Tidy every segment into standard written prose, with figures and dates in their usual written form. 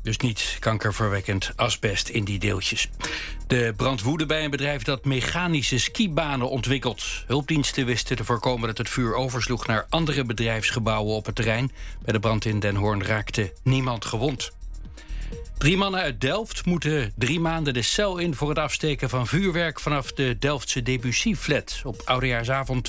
Dus niet kankerverwekkend asbest in die deeltjes. De brand woedde bij een bedrijf dat mechanische skibanen ontwikkelt. Hulpdiensten wisten te voorkomen dat het vuur oversloeg naar andere bedrijfsgebouwen op het terrein. Bij de brand in Den Hoorn raakte niemand gewond. 3 mannen uit Delft moeten 3 maanden de cel in voor het afsteken van vuurwerk vanaf de Delftse Debussy-flat. Op oudejaarsavond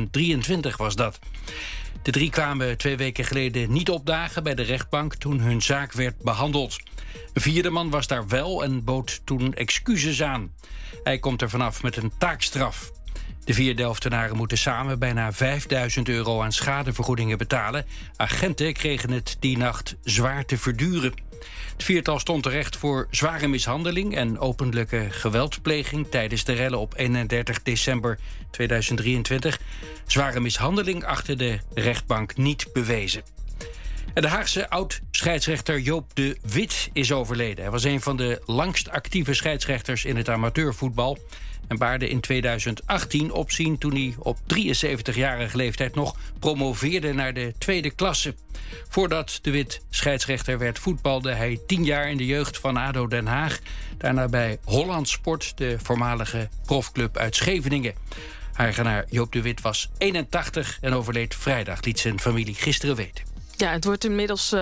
2023 was dat. De 3 kwamen 2 weken geleden niet opdagen bij de rechtbank toen hun zaak werd behandeld. Een 4e man was daar wel en bood toen excuses aan. Hij komt er vanaf met een taakstraf. De 4 Delftenaren moeten samen bijna €5.000 aan schadevergoedingen betalen. Agenten kregen het die nacht zwaar te verduren. Het 4-tal stond terecht voor zware mishandeling en openlijke geweldpleging tijdens de rellen op 31 december 2023. Zware mishandeling achter de rechtbank niet bewezen. En de Haagse oud-scheidsrechter Joop de Wit is overleden. Hij was een van de langst actieve scheidsrechters in het amateurvoetbal en baarde in 2018 opzien toen hij op 73-jarige leeftijd nog promoveerde naar de 2e klasse. Voordat de Wit scheidsrechter werd, voetbalde hij 10 jaar in de jeugd van ADO Den Haag. Daarna bij Holland Sport, de voormalige profclub uit Scheveningen. Eigenaar Joop de Wit was 81 en overleed vrijdag, liet zijn familie gisteren weten. Ja, het wordt inmiddels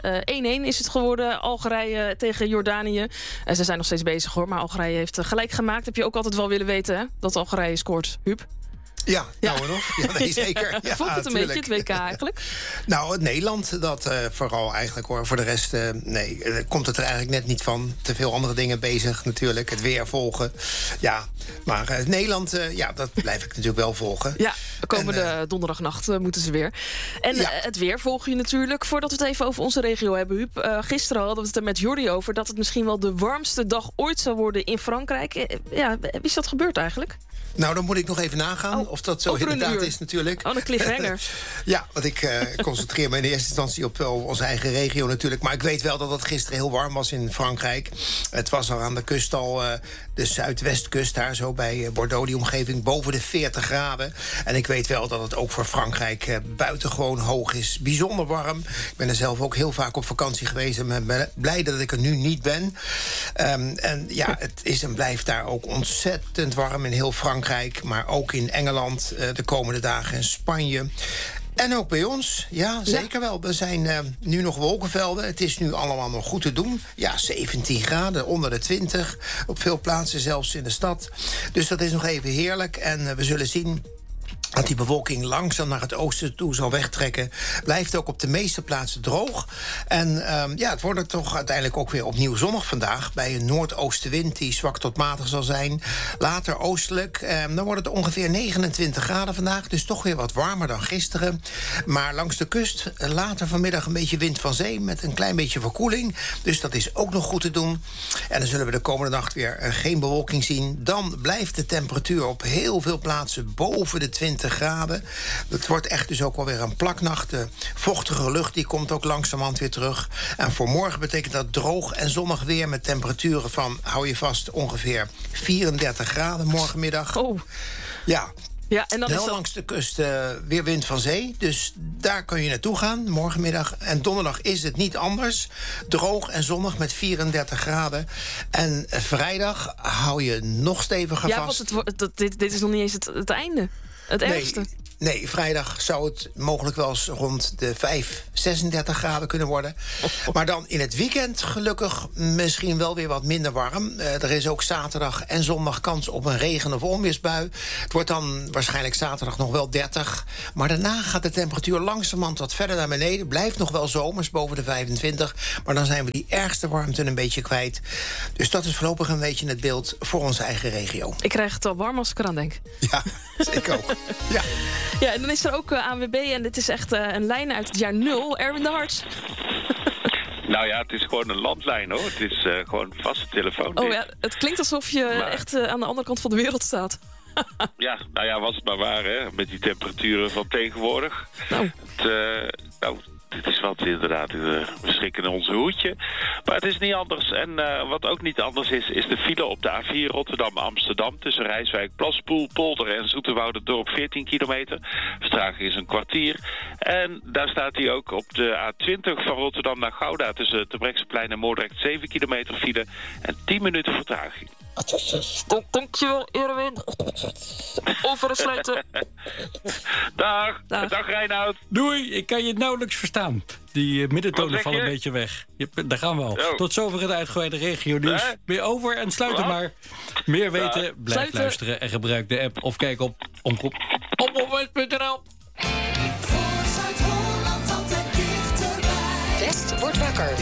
1-1 is het geworden. Algerije tegen Jordanië. Ze zijn nog steeds bezig hoor, maar Algerije heeft gelijk gemaakt. Heb je ook altijd wel willen weten, hè? Dat Algerije scoort, Huub? Ja, nou en of. Ja, nee, zeker. Ja, vond het een beetje, het WK eigenlijk? Nou, het Nederland, dat vooral eigenlijk hoor. Voor de rest, komt het er eigenlijk net niet van. Te veel andere dingen bezig natuurlijk. Het weer volgen. Ja, maar het Nederland, dat blijf ik natuurlijk wel volgen. Ja, komende donderdagnacht moeten ze weer. En het weer volg je natuurlijk. Voordat we het even over onze regio hebben, Huub. Gisteren hadden we het er met Jordi over dat het misschien wel de warmste dag ooit zou worden in Frankrijk. Ja, is dat gebeurd eigenlijk? Nou, dan moet ik nog even nagaan of dat zo inderdaad is natuurlijk. Oh, een cliffhanger. Ja, want ik concentreer me in de eerste instantie op onze eigen regio natuurlijk. Maar ik weet wel dat het gisteren heel warm was in Frankrijk. Het was al aan de kust de zuidwestkust daar zo bij Bordeaux, die omgeving, boven de 40 graden. En ik weet wel dat het ook voor Frankrijk buitengewoon hoog is. Bijzonder warm. Ik ben er zelf ook heel vaak op vakantie geweest en ben blij dat ik er nu niet ben. En ja, het is en blijft daar ook ontzettend warm in heel Frankrijk, maar ook in Engeland de komende dagen in Spanje. En ook bij ons, ja, zeker wel. Er zijn nu nog wolkenvelden. Het is nu allemaal nog goed te doen. Ja, 17 graden, onder de 20. Op veel plaatsen, zelfs in de stad. Dus dat is nog even heerlijk. En we zullen zien dat die bewolking langzaam naar het oosten toe zal wegtrekken. Blijft ook op de meeste plaatsen droog. En het wordt er toch uiteindelijk ook weer opnieuw zonnig vandaag, bij een noordoostenwind die zwak tot matig zal zijn. Later oostelijk, dan wordt het ongeveer 29 graden vandaag. Dus toch weer wat warmer dan gisteren. Maar langs de kust later vanmiddag een beetje wind van zee met een klein beetje verkoeling. Dus dat is ook nog goed te doen. En dan zullen we de komende nacht weer geen bewolking zien. Dan blijft de temperatuur op heel veel plaatsen boven de 20 graden. Het wordt echt dus ook alweer een plaknacht. De vochtige lucht die komt ook langzamerhand weer terug. En voor morgen betekent dat droog en zonnig weer met temperaturen van, hou je vast, ongeveer 34 graden morgenmiddag. Oh. Ja. Ja, en dan wel langs de kust weer wind van zee. Dus daar kun je naartoe gaan, morgenmiddag. En donderdag is het niet anders. Droog en zonnig met 34 graden. En vrijdag hou je nog steviger vast. Ja, want dit is nog niet eens het einde. Het ergste. Nee, vrijdag zou het mogelijk wel eens rond de 36 graden kunnen worden. Maar dan in het weekend gelukkig misschien wel weer wat minder warm. Er is ook zaterdag en zondag kans op een regen- of onweersbui. Het wordt dan waarschijnlijk zaterdag nog wel 30. Maar daarna gaat de temperatuur langzamerhand wat verder naar beneden. Blijft nog wel zomers boven de 25. Maar dan zijn we die ergste warmte een beetje kwijt. Dus dat is voorlopig een beetje het beeld voor onze eigen regio. Ik krijg het al warm als ik eraan denk. Ja, ik ook. Ja. Ja, en dan is er ook ANWB en dit is echt een lijn uit het jaar 0. Erwin de Harts. Nou ja, het is gewoon een landlijn hoor. Het is gewoon vaste telefoon. Oh ja, het klinkt alsof je echt aan de andere kant van de wereld staat. Ja, nou ja, was het maar waar hè. Met die temperaturen van tegenwoordig. dit is wat inderdaad. We schrikken in onze hoedje. Maar het is niet anders. En wat ook niet anders is de file op de A4 Rotterdam-Amsterdam... tussen Rijswijk, Plaspoel, Polder en Zoeterwoude-dorp 14 kilometer. Vertraging is een kwartier. En daar staat hij ook op de A20 van Rotterdam naar Gouda... tussen Terbrechtseplein en Moordrecht 7 kilometer file en 10 minuten vertraging. Dankjewel, Erwin. Oversluiten. Dag Reinoud. Doei, ik kan je nauwelijks verstaan. Die middentonen vallen een beetje weg. Daar gaan we al. Oh. Tot zover het uitgebreide regio-nieuws. Weer over en sluiten maar. Meer weten, blijf luisteren en gebruik de app. Of kijk op omroep.nl. Voor Zuid-Holland altijd dichterbij. West wordt wakker.